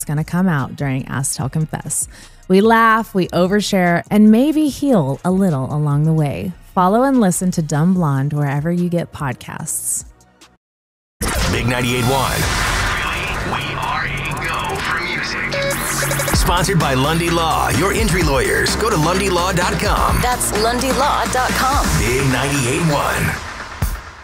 going to come out during Ask Tell Confess. We laugh, we overshare, and maybe heal a little along the way. Follow and listen to Dumb Blonde wherever you get podcasts. Big 98.1. We are a go for music. Sponsored by Lundy Law, your injury lawyers. Go to LundyLaw.com. That's LundyLaw.com. Big 98.1.